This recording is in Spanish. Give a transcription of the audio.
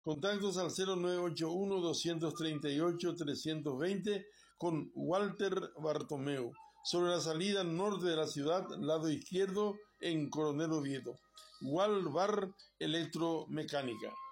Contactos al 0981-238-320 con Walter Bartomeu, sobre la salida norte de la ciudad, lado izquierdo, en Coronel Oviedo. Walbar Electromecánica.